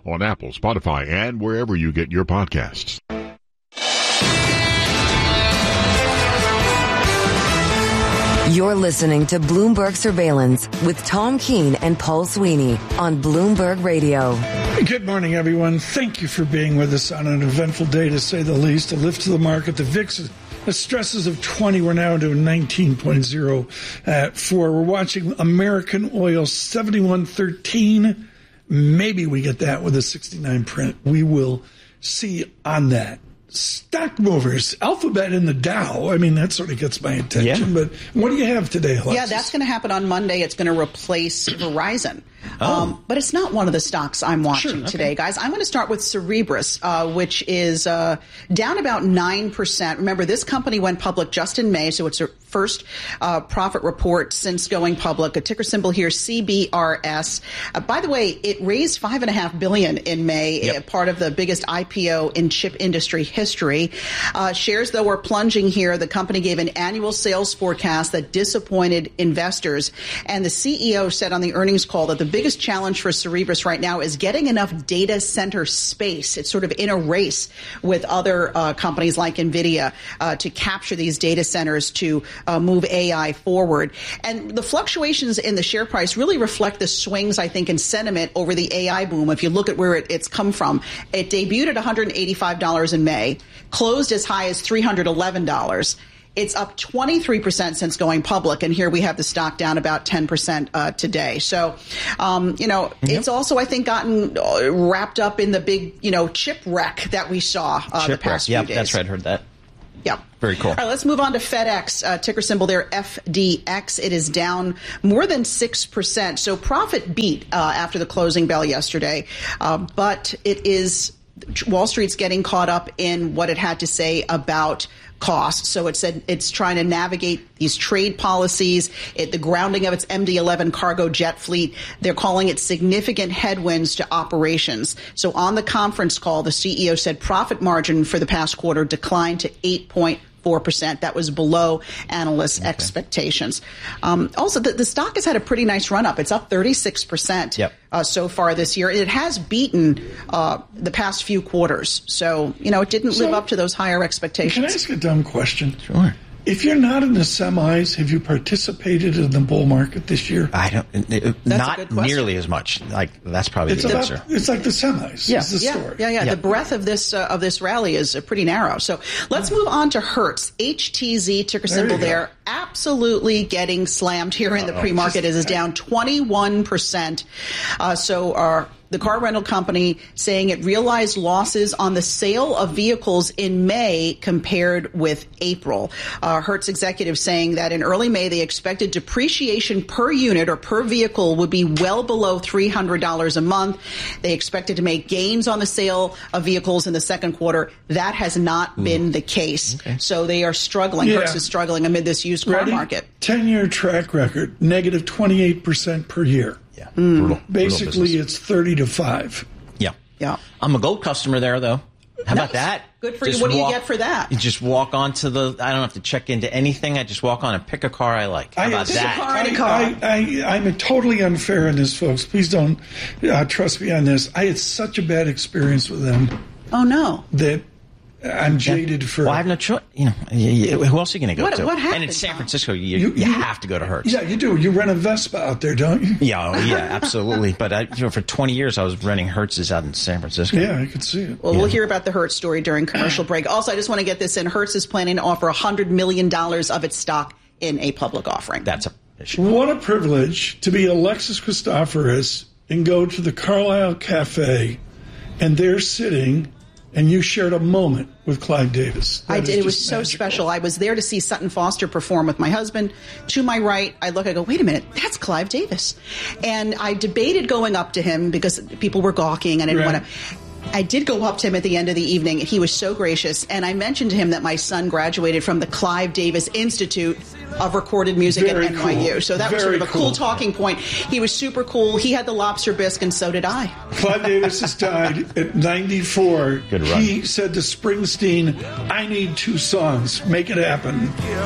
on Apple, Spotify, and wherever you get your podcasts. You're listening to Bloomberg Surveillance with Tom Keene and Paul Sweeney on Bloomberg Radio. Good morning, everyone. Thank you for being with us on an eventful day, to say the least. A lift to the market. The VIX, the stresses of 20, we're now into 19.0 at 4. We're watching American oil 71.13. Maybe we get that with a 69 print. We will see on that. Stock movers, Alphabet in the Dow. I mean, that sort of gets my attention. Yeah. But what do you have today, Alexis? Yeah, that's going to happen on Monday. It's going to replace Verizon. But it's not one of the stocks I'm watching today, guys. I'm going to start with Cerebras, which is down about 9%. Remember, this company went public just in May, so it's their first profit report since going public. A ticker symbol here, CBRS. By the way, it raised $5.5 billion in May, part of the biggest IPO in chip industry history. Shares, though, are plunging here. The company gave an annual sales forecast that disappointed investors. And the CEO said on the earnings call that the biggest challenge for Cerebras right now is getting enough data center space. It's sort of in a race with other companies like NVIDIA to capture these data centers to move AI forward. And the fluctuations in the share price really reflect the swings, I think, in sentiment over the AI boom. If you look at where it's come from, it debuted at $185 in May, closed as high as $311. It's up 23% since going public, and here we have the stock down about 10% today. So, it's also, I think, gotten wrapped up in the big, chip wreck that we saw the past few days. Yeah, that's right. I heard that. Yeah. Very cool. All right, let's move on to FedEx, ticker symbol there, FDX. It is down more than 6%. So profit beat after the closing bell yesterday, but it is Wall Street's getting caught up in what it had to say about costs. So it said it's trying to navigate these trade policies, the grounding of its MD-11 cargo jet fleet. They're calling it significant headwinds to operations. So on the conference call, the CEO said profit margin for the past quarter declined to 8.4%. That was below analysts' expectations. Also, the stock has had a pretty nice run up. It's up 36% so far this year. It has beaten the past few quarters. So, it didn't live up to those higher expectations. Can I ask a dumb question? Sure. If you're not in the semis, have you participated in the bull market this year? I don't. Not nearly as much. That's probably the answer. It's like the semis. Yeah. Is the story. Yeah. The breadth of this rally is pretty narrow. So let's mmove on to Hertz. HTZ, ticker symbol there. Absolutely getting slammed here in the pre-market. It is down 21%. The car rental company saying it realized losses on the sale of vehicles in May compared with April. Hertz executives saying that in early May, they expected depreciation per unit or per vehicle would be well below $300 a month. They expected to make gains on the sale of vehicles in the second quarter. That has not been the case. Okay. So they are struggling. Yeah. Hertz is struggling amid this used car market. 10-year track record, negative 28% per year. Yeah, brutal. Basically, it's 30-5. Yeah. I'm a gold customer there, though. How about that? Good for you. What do you get for that? You just walk onto I don't have to check into anything. I just walk on and pick a car I like. How about that? I'm totally unfair in this, folks. Please don't trust me on this. I had such a bad experience with them. Oh, no. That I'm jaded for. Well, I have no choice. Who else are you going to go to? What happened? And it's San Francisco. You have to go to Hertz. Yeah, you do. You rent a Vespa out there, don't you? Yeah, absolutely. But for 20 years, I was renting Hertz's out in San Francisco. Yeah, I could see it. Well, we'll hear about the Hertz story during commercial break. Also, I just want to get this in. Hertz is planning to offer $100 million of its stock in a public offering. That's a issue. What a privilege to be Alexis Christoforous and go to the Carlisle Cafe, and they're sitting. And you shared a moment with Clive Davis. I did. It was so special. I was there to see Sutton Foster perform with my husband. To my right, I look, I go, wait a minute, that's Clive Davis. And I debated going up to him because people were gawking and I didn't want to. I did go up to him at the end of the evening, and he was so gracious. And I mentioned to him that my son graduated from the Clive Davis Institute of Recorded Music at NYU. Cool. So that was sort of a cool talking point. He was super cool. He had the lobster bisque, and so did I. Clive Davis has died at 94. Good run. He said to Springsteen, I need 2 songs. Make it happen.